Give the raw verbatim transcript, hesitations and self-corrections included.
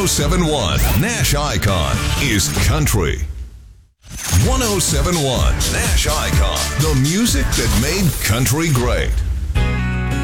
oh seven point one Nash Icon is country. one oh seven point one Nash Icon, the music that made country great.